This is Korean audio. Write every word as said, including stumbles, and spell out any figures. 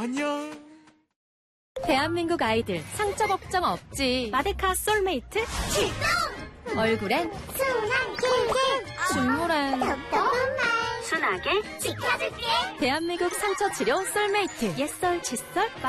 안녕. 대한민국 아이들 상처 걱정 없지. 마데카 솔메이트 출동! 얼굴엔 순한 길길 중물엔 똑똑한 말 순하게 지켜줄게. 대한민국 상처 치료 솔메이트 옛설 칫솔